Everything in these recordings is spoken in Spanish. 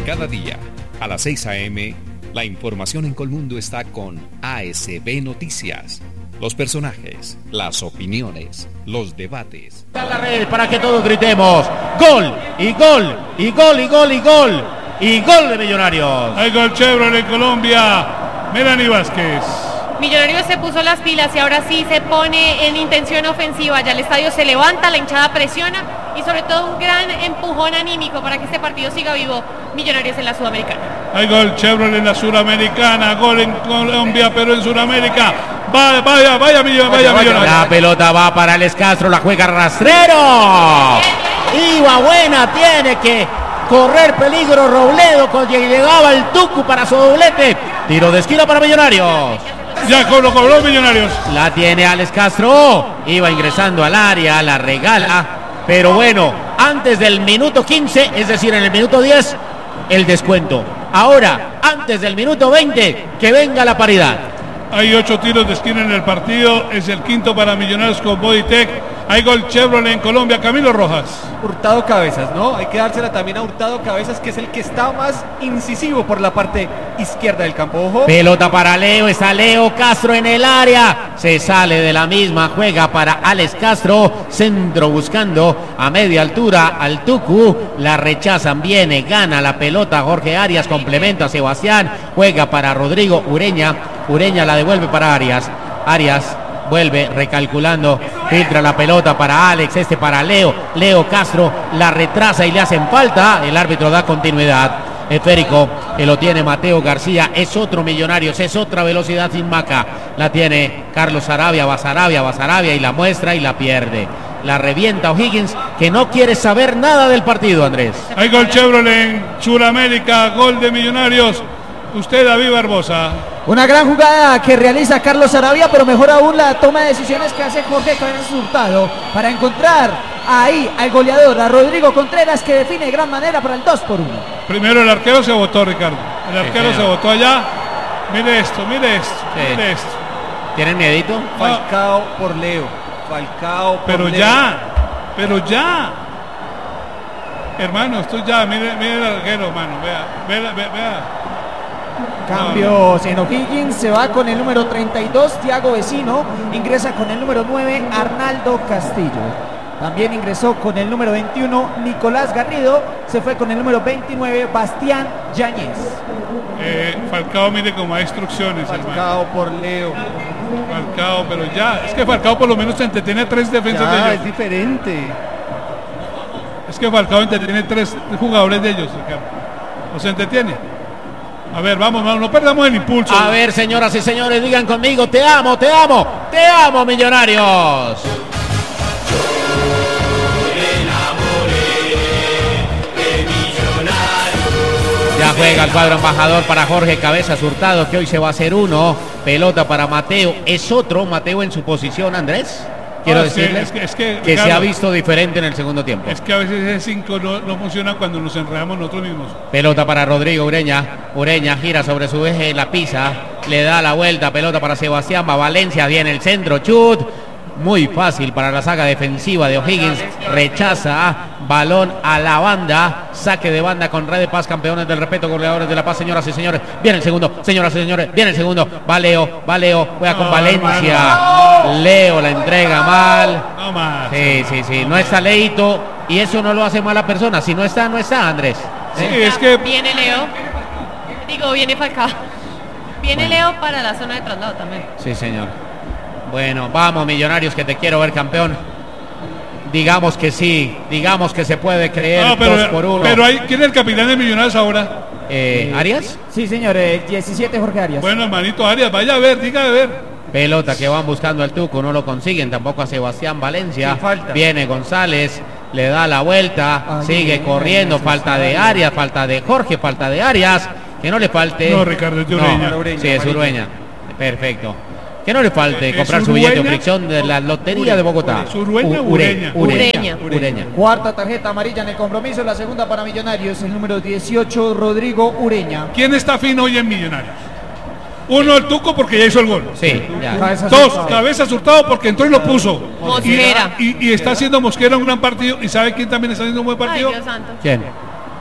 Cada día, a las 6 a.m., la información en Colmundo está con ASB Noticias. Los personajes, las opiniones, los debates. La red para que todos gritemos gol y gol y gol y gol y gol y gol de Millonarios. Hay gol Chevrolet en Colombia. Melanie Vázquez. Millonarios se puso las pilas y ahora sí se pone en intención ofensiva. Ya el estadio se levanta, la hinchada presiona y sobre todo un gran empujón anímico para que este partido siga vivo. Millonarios en la Sudamericana. Hay gol Chevrolet en la Sudamericana. Gol en Colombia, pero en Sudamérica. Vaya Millonarios. La pelota va para Alex Castro, la juega Rastrero. Iba buena, tiene que correr peligro Robledo cuando llegaba el Tucu para su doblete. Tiro de esquina para Millonarios. Ya lo cobró Millonarios. La tiene Alex Castro. Iba ingresando al área, la regala. Pero bueno, antes del minuto 15, es decir, en el minuto 10, el descuento. Ahora, antes del minuto 20, que venga la paridad. Hay 8 tiros de esquina en el partido. Es el quinto para Millonarios con Bodytech. Hay gol Chevrolet en Colombia. Camilo Rojas. Hurtado Cabezas, ¿no? Hay que dársela también a Hurtado Cabezas, que es el que está más incisivo por la parte izquierda del campo. Ojo. Pelota para Leo. Está Leo Castro en el área. Se sale de la misma. Juega para Alex Castro. Centro buscando a media altura al Tucu. La rechazan. Viene. Gana la pelota Jorge Arias. Complementa a Sebastián. Juega para Rodrigo Ureña. Ureña la devuelve para Arias. Arias vuelve recalculando. Filtra la pelota para Alex. Para Leo. Leo Castro la retrasa y le hacen falta. El árbitro da continuidad. Esférico que lo tiene Mateo García. Es otro Millonarios. Es otra velocidad sin maca. La tiene Carlos Sarabia. Va Sarabia y la muestra y la pierde. La revienta O'Higgins, que no quiere saber nada del partido, Andrés. Hay gol Chevrolet en Sudamérica. Gol de Millonarios. Usted, David Barbosa. Una gran jugada que realiza Carlos Sarabia, pero mejor aún la toma de decisiones que hace Jorge Cabezas Hurtado para encontrar ahí al goleador, a Rodrigo Contreras, que define de gran manera para el 2-1. Primero el arquero se votó, Ricardo. El arquero se votó allá. Mire esto. ¿Tienen miedito? Falcao por Leo. Pero ya. Hermano, esto ya. Mire el arquero, hermano. Vea. Cambios en O'Higgins, se va con el número 32, Thiago Vecino, ingresa con el número 9, Arnaldo Castillo. También ingresó con el número 21, Nicolás Garrido, se fue con el número 29, Bastián Yáñez. Falcao, mire cómo hay instrucciones. Falcao por Leo. Falcao, pero ya, es que Falcao por lo menos se entretiene 3 defensas de ellos. Es diferente. Es que Falcao entretiene 3 jugadores de ellos, Ricardo. ¿O se entretiene? A ver, vamos, no perdamos el impulso. A ver, señoras y señores, digan conmigo, te amo, Millonarios. Ya juega el cuadro embajador para Jorge Cabezas Hurtado, que hoy se va a hacer uno. Pelota para Mateo. Es otro Mateo en su posición, Andrés. Quiero decirles que Ricardo, se ha visto diferente en el segundo tiempo. Es que a veces ese 5 no funciona cuando nos enredamos nosotros mismos. Pelota para Rodrigo Ureña. Ureña gira sobre su eje, la pisa, le da la vuelta. Pelota para Sebastián. Va Valencia, viene el centro. Chut. Muy fácil para la saga defensiva de O'Higgins. Rechaza. Balón a la banda. Saque de banda con Red de Paz, campeones del respeto, goleadores de la paz, señoras y señores. Viene el segundo, señoras y señores. Viene el segundo. Va Leo. Juega con Valencia. Leo la entrega mal. No más. Sí. No está Leito. Y eso no lo hace mala persona. Si no está, Andrés. Sí, es que viene Leo. Viene Falcao. Viene Leo para la zona de traslado también. Sí, señor. Bueno, vamos Millonarios, que te quiero ver campeón. Digamos que sí, digamos que se puede creer. 2-1. Pero ¿quién es el capitán de Millonarios ahora? ¿Arias? Sí, señor, 17 Jorge Arias. Bueno, hermanito Arias, vaya a ver, diga a ver. Pelota que van buscando al Tuco, no lo consiguen, tampoco a Sebastián Valencia. Viene González, le da la vuelta, sigue corriendo, falta de Arias, falta de Jorge, falta de Arias. Que no le falte. No, Ricardo, es de Ureña. Sí, es Ureña. Perfecto. Que no le falte comprar su billete o fricción de la Lotería de Bogotá. Ureña. Cuarta tarjeta amarilla en el compromiso, la segunda para Millonarios, el número 18, Rodrigo Ureña. ¿Quién está fino hoy en Millonarios? Uno, el Tuco, porque ya hizo el gol. Sí, ya. Dos, Cabezas Hurtado, porque entró y lo puso. Mosquera. Y está haciendo Mosquera un gran partido. ¿Y sabe quién también está haciendo un buen partido? Ay, Dios santo. ¿Quién?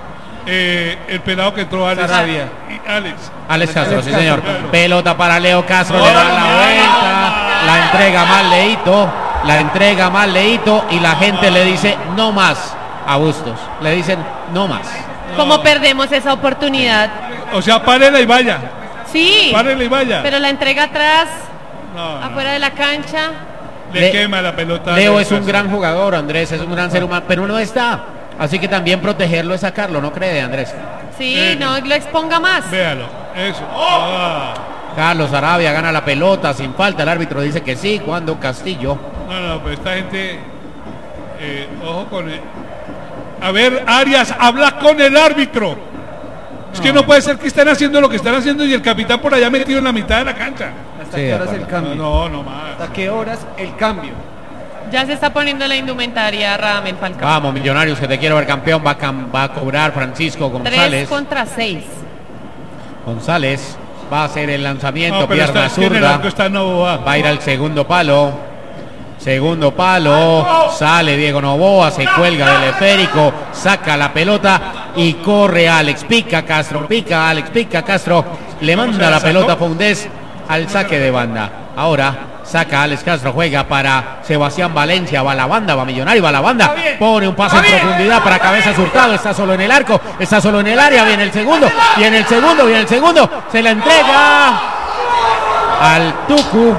el pelado que entró Alex. Sarabia. Y Alex. Alex Castro, sí Castro, señor. claro. Pelota para Leo Castro, le dan la vuelta, la entrega mal Leito, la entrega mal Leito y la gente le dice no más a Bustos. Le dicen no más. ¿Cómo perdemos esa oportunidad? O sea, párela y vaya. Sí, Párela y vaya. pero la entrega atrás, No, no. afuera de la cancha. Le quema la pelota. Leo es un gran jugador, Andrés, es un gran ser humano, pero no está. Así que también protegerlo es sacarlo, ¿no cree, Andrés? Sí, no lo exponga más. Véalo. Eso. Ah. Carlos Sarabia gana la pelota sin falta, el árbitro dice que sí, cuando Castillo. No, pero esta gente. Ojo con él. A ver, Arias, habla con el árbitro. Es que no puede ser que estén haciendo lo que están haciendo y el capitán por allá metido en la mitad de la cancha. ¿Hasta Sí, qué de horas el acuerdo. cambio? No más. ¿Hasta qué horas el cambio? Ya se está poniendo la indumentaria Radamel Falcao. Vamos, Millonarios, que te quiero ver campeón, va a cobrar Francisco 3 González. contra 6. González va a hacer el lanzamiento, No, pero pierna es que en el zurda. arco está Novoa. Va a ir al segundo palo. Segundo palo. Sale Diego Novoa, se cuelga del esférico, saca la pelota y corre Alex. Pica Castro, pica Alex, pica Castro. Le manda la pelota a Foundés al saque de banda. Ahora saca Alex Castro, juega para Sebastián Valencia. Va a la banda, va Millonario, va a la banda. Pone un pase en profundidad para Cabezas Hurtado. Está solo en el arco, está solo en el área. Viene el segundo, viene el segundo, viene el segundo. Se la entrega al Tucu.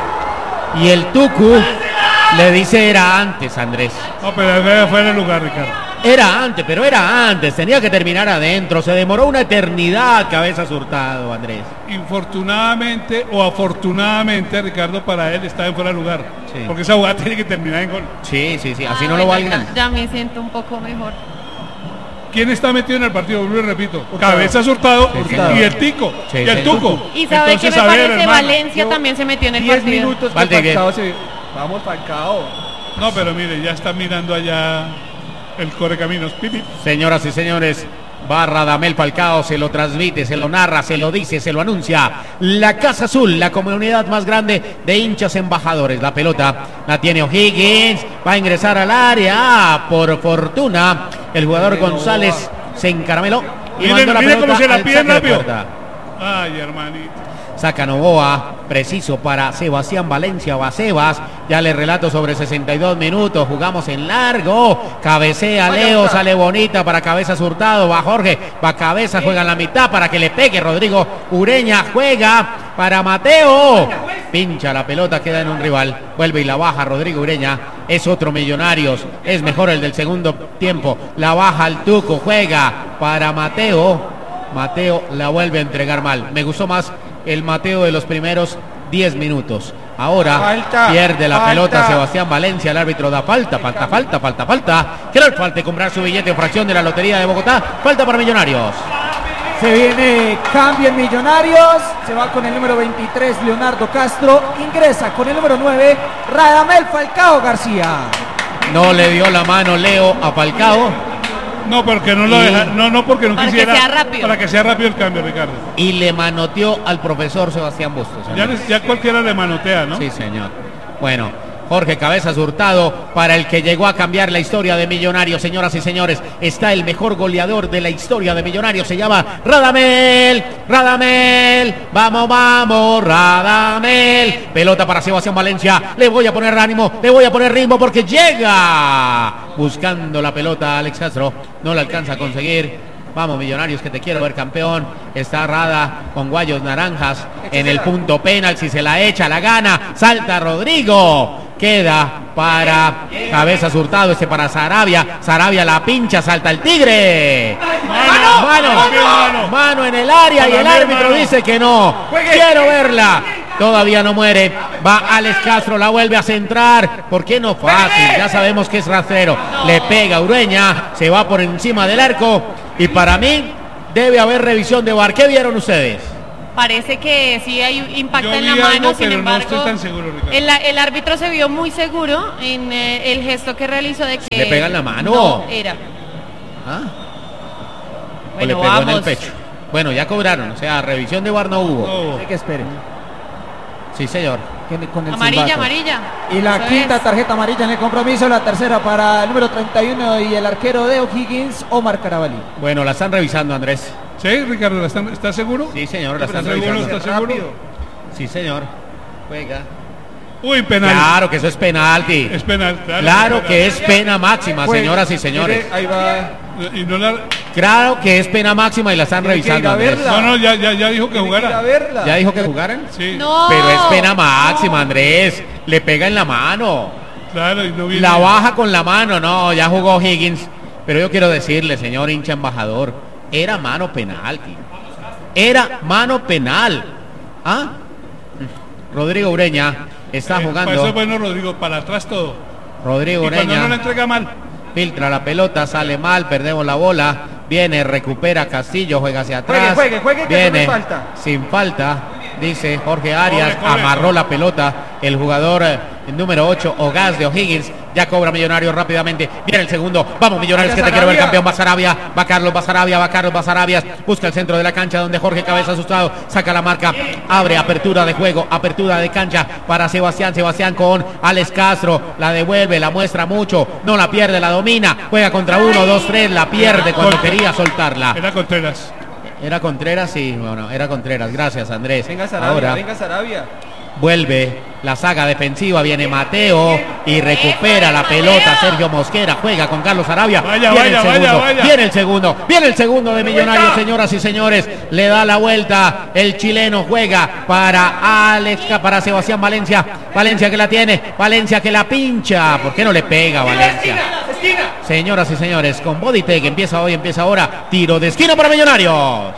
Y el Tucu le dice era antes, Andrés. No, pero fuera el lugar, Ricardo. Era antes, pero era antes. Tenía que terminar adentro. Se demoró una eternidad Cabezas Hurtado, Andrés. Infortunadamente o afortunadamente, Ricardo, para él está en fuera de lugar. Sí. Porque esa jugada tiene que terminar en gol. Sí, así no lo valgan. Ya me siento un poco mejor. ¿Quién está metido en el partido? Vuelvo y repito. Cabezas Hurtado Sí, y el Tico. Sí, y el sí. Tuco. Y sabe Entonces, que me a ver, parece hermano. Valencia también se metió en el 10 partido. minutos que Valdivia. Falcao se... Vamos, Falcao. No, pero mire, ya está mirando allá el correcaminos. Pipi. Señoras y señores, va Radamel Falcao, se lo transmite, se lo narra, se lo dice, se lo anuncia. La Casa Azul, la comunidad más grande de hinchas embajadores. La pelota la tiene O'Higgins, va a ingresar al área. Por fortuna, el jugador González se encarameló y Miren, mandó la miren pelota cómo se la al piden saque de rápido. puerta. Ay, hermanito. Saca Novoa, preciso para Sebastián Valencia, va Sebas, ya le relato sobre 62 minutos, jugamos en largo, cabecea Leo, sale bonita para Cabezas Hurtado, va Jorge, va Cabeza, juega en la mitad para que le pegue Rodrigo Ureña, juega para Mateo, pincha la pelota, queda en un rival, vuelve y la baja Rodrigo Ureña, es otro Millonarios, es mejor el del segundo tiempo, la baja al Tuco, juega para Mateo la vuelve a entregar mal, me gustó más el Mateo de los primeros 10 minutos. Ahora Falta, pierde la falta. pelota Sebastián Valencia, el árbitro da falta. Que no falte comprar su billete o fracción de la Lotería de Bogotá. Falta para Millonarios. Se viene cambio en Millonarios. Se va con el número 23 Leonardo Castro. Ingresa con el número 9 Radamel Falcao García. No le dio la mano Leo a Falcao No, porque no lo Y- deja. No, porque no Para que quisiera. sea rápido. Para que sea rápido el cambio, Ricardo. y le manoteó al profesor Sebastián Bustos. Ya cualquiera le manotea, ¿no? Sí, señor. Bueno, Jorge Cabezas Hurtado, para el que llegó a cambiar la historia de Millonarios, señoras y señores, está el mejor goleador de la historia de Millonarios, se llama Radamel, vamos, Radamel, pelota para Sebastián Valencia, le voy a poner ánimo, le voy a poner ritmo porque llega, buscando la pelota Alex Castro, no la alcanza a conseguir. Vamos, Millonarios, que te quiero ver campeón. Está Rada con guayos naranjas en el punto penal. Si se la echa, la gana. Salta Rodrigo. Queda para Cabezas Hurtado. Para Sarabia. Sarabia la pincha. Salta el Tigre. Mano en el área. Y el árbitro dice que no. Quiero verla. Todavía no muere. Va Alex Castro, la vuelve a centrar. ¿Por qué no fácil? Ya sabemos que es rastrero. Le pega Ureña. Se va por encima del arco. Y para mí debe haber revisión de VAR. ¿Qué vieron ustedes? Parece que sí hay impacto Yo en la vi mano, algo, sin pero no embargo, estoy tan seguro, Ricardo. el árbitro se vio muy seguro en el gesto que realizó de que ¿Le pegan la mano? no era. ¿Ah? ¿O Bueno, le pegó en el vamos. pecho? Bueno, ya cobraron. O sea, revisión de VAR no hubo. No. Hay que espere. Sí, señor. con el Amarilla, silbato. amarilla. Y la Eso quinta es. tarjeta amarilla en el compromiso, la tercera para el número 31 y el arquero de O'Higgins, Omar Carabalí. Bueno, la están revisando, Andrés. Sí, Ricardo, ¿estás seguro? Sí, señor, la ¿Estás están seguro? revisando. ¿Estás seguro? Sí, señor. Juega. Uy, penal. Claro que eso es penalti. Es penal, Claro que es pena máxima, Pues, señoras y señores. mire, ahí va. Y no la... Claro que es pena máxima y la están Tiene que ir revisando, a Andrés. verla. No, ya dijo que Tiene ir a jugara. verla. ¿Ya dijo que jugaran? Sí, No. Pero es pena máxima, Andrés. Le pega en la mano. claro, y no viene. La baja con la mano, no, ya jugó Higgins. Pero yo quiero decirle, señor hincha embajador, era mano penalti. Era mano penal. ¿Ah? Rodrigo Ureña está Para eso es jugando. bueno, Rodrigo, para atrás todo. Rodrigo Y cuando no la Ureña entrega mal. filtra la pelota, sale mal, perdemos la bola. Viene, recupera Castillo, juega hacia atrás. Juegue, que Viene no es falta. sin falta, dice Jorge Arias. Corre. Amarró la pelota el jugador el número 8, Ogaz de O'Higgins. Ya cobra Millonarios rápidamente. Viene el segundo. Vamos, Millonarios, que te quiero ver, campeón. Va Sarabia, va Carlos Basarabias. Busca el centro de la cancha donde Jorge Cabeza asustado. Saca la marca. Abre apertura de juego, apertura de cancha para Sebastián. Sebastián con Alex Castro. La devuelve, la muestra mucho. No la pierde, la domina. Juega contra 1, 2, 3. La pierde cuando quería soltarla. Era Contreras. Era Contreras, sí, bueno, era Contreras. Gracias, Andrés. Venga Sarabia, Ahora venga Sarabia. vuelve la saga defensiva, viene Mateo y recupera la pelota. Sergio Mosquera juega con Carlos Arabia. Vaya, Viene vaya, el segundo, vaya. viene el segundo de Millonarios, señoras y señores. Le da la vuelta el chileno, juega para Sebastián Valencia. Valencia que la tiene, Valencia que la pincha. ¿Por qué no le pega Valencia? Señoras y señores, con Bodytech empieza hoy, empieza ahora. Tiro de esquina para Millonarios.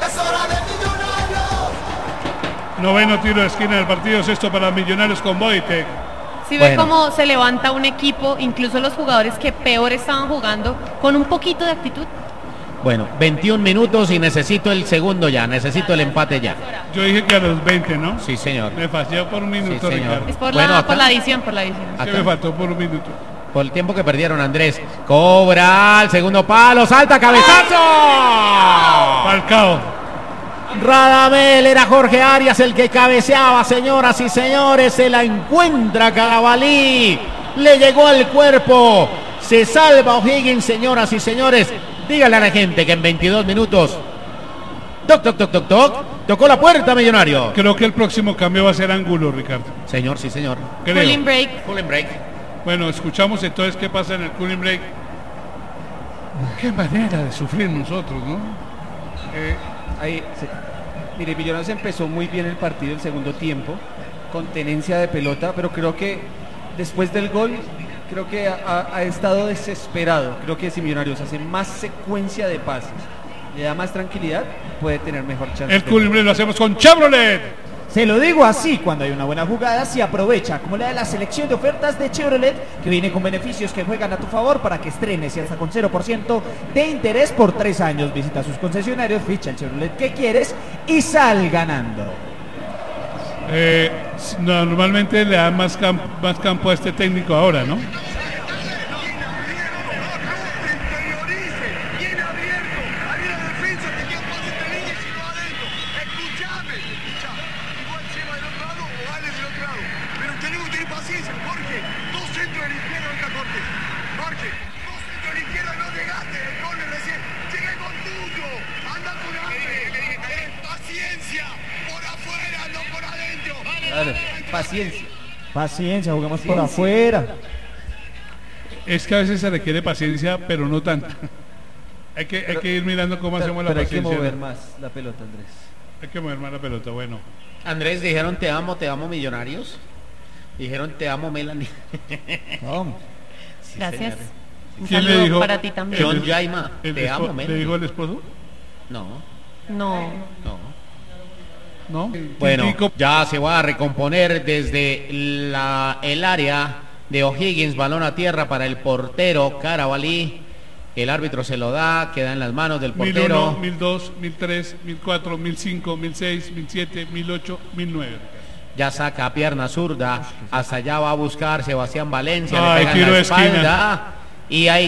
Noveno tiro de esquina del partido, sexto para Millonarios con Bodytech. Si ve Bueno. cómo se levanta un equipo, incluso los jugadores que peor estaban jugando, con un poquito de actitud. Bueno, 21 minutos y necesito el segundo ya, necesito el empate ya. Yo dije que a los 20, ¿no? Sí, señor. Me falló por un minuto, Sí, señor. Ricardo. Es por, Bueno, la, acá- por la adición, por la adición. Que Acá- me faltó por un minuto. Por el tiempo que perdieron, Andrés. Cobra el segundo palo, salta, cabezazo. Falcao. Radamel, era Jorge Arias el que cabeceaba, señoras y señores. Se la encuentra Carabalí. Le llegó al cuerpo. Se salva O'Higgins, señoras y señores. Dígale a la gente que en 22 minutos. Toc, toc, toc, toc, toc. Tocó la puerta, Millonario. Creo que el próximo cambio va a ser Ángulo, Ricardo. Señor, sí, señor. Creo. Cooling break. Full break. Bueno, escuchamos entonces qué pasa en el cooling break. Qué manera de sufrir nosotros, ¿no? Mire, Millonarios empezó muy bien el partido el segundo tiempo, con tenencia de pelota, pero creo que después del gol, creo que ha estado desesperado. Creo que si Millonarios hace más secuencia de pases, le da más tranquilidad, puede tener mejor chance. El cooling break lo hacemos con Chevrolet. Se lo digo así, cuando hay una buena jugada se aprovecha, como la de la selección de ofertas de Chevrolet, que viene con beneficios que juegan a tu favor para que estrenes y hasta con 0% de interés por 3 años. Visita sus concesionarios, ficha el Chevrolet que quieres y sal ganando. Normalmente le da más campo a este técnico ahora, ¿no? Claro, paciencia. Paciencia, jugamos por afuera. Es que a veces se requiere paciencia, pero no tanta. Hay que ir mirando cómo hacemos la Pero hay que paciencia. mover más la pelota, Andrés. Hay que mover más la pelota, bueno. Andrés, dijeron te amo Millonarios. Dijeron te amo Melanie. Vamos. Sí, Gracias. señores. Un ¿Quién le saludo dijo? para ti también. John Jaima, te amo ¿Le Melanie. dijo el esposo? No, No. no. ¿No? Bueno, Tintico. ya se va a recomponer desde el área de O'Higgins, balón a tierra para el portero Carabalí. El árbitro se lo da, queda en las manos del 1001, portero. 1002, 1003, 1004, 1005, 1006, 1007, 1008, 1009. Ya saca a pierna zurda, hasta allá va a buscar Sebastián Valencia, Ay, le pega en tiro la de esquina. espalda y ahí